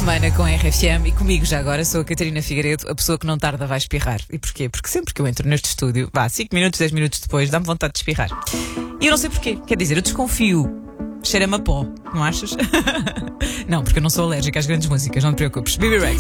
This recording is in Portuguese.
semana com a RFM e comigo já agora sou a Catarina Figueiredo, a pessoa que não tarda vai espirrar. E porquê? Porque sempre que eu entro neste estúdio, 5 minutos, 10 minutos depois, dá-me vontade de espirrar. E eu não sei porquê. Quer dizer, eu desconfio. Cheira-me a pó, não achas? Não, porque eu não sou alérgica às grandes músicas, não te preocupes. Bibi Rex.